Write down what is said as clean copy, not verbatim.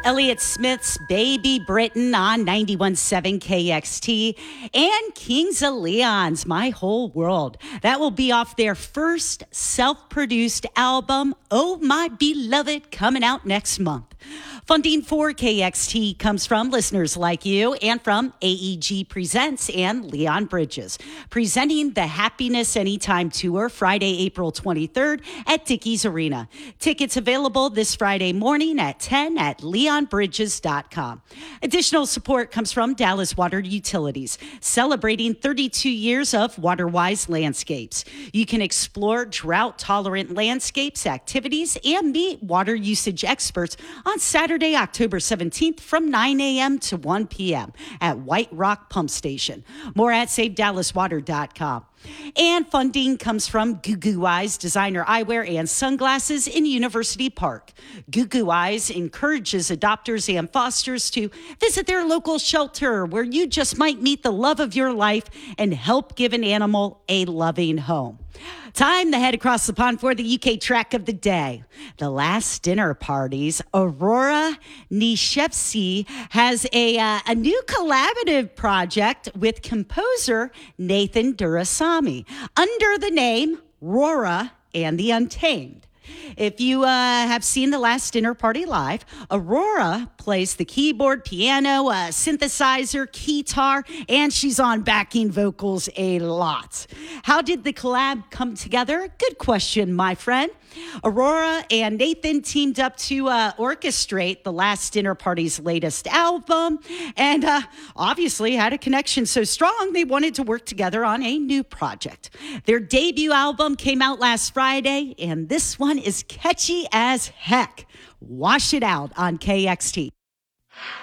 Elliott Smith's Baby Britain on 91.7 KXT, and Kings of Leon's My Whole World. That will be off their first self-produced album, Oh My Beloved, coming out next month. Funding for KXT comes from listeners like you and from AEG Presents and Leon Bridges, presenting the Happiness Anytime Tour Friday, April 23rd at Dickies Arena. Tickets available this Friday morning at 10 at leonbridges.com. Additional support comes from Dallas Water Utilities, celebrating 32 years of water-wise landscapes. You can explore drought-tolerant landscapes, activities, and meet water usage experts on Saturday, October 17th from 9 a.m. to 1 p.m. at White Rock Pump Station. More at SaveDallasWater.com. And funding comes from Goo Goo Eyes designer eyewear and sunglasses in University Park. Goo Goo Eyes encourages adopters and fosters to visit their local shelter where you just might meet the love of your life and help give an animal a loving home. Time to head across the pond for the UK track of the day. The Last Dinner Party's Aurora Nishevsky has a new collaborative project with composer Nathan Durasamy under the name Rora and the Untamed. If you have seen The Last Dinner Party live, Aurora plays the keyboard, piano, synthesizer, guitar, and she's on backing vocals a lot. How did the collab come together? Good question, my friend. Aurora and Nathan teamed up to orchestrate The Last Dinner Party's latest album and obviously had a connection so strong they wanted to work together on a new project. Their debut album came out last Friday, and this one is catchy as heck. Wash it out on KXT.